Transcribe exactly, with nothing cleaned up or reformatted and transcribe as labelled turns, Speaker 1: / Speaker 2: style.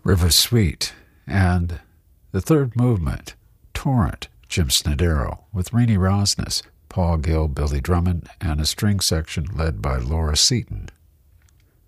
Speaker 1: River Suite, and the third movement, Torrent, Jim Snodero, with Renee Rosnes, Paul Gill, Billy Drummond, and a string section led by Laura Seaton.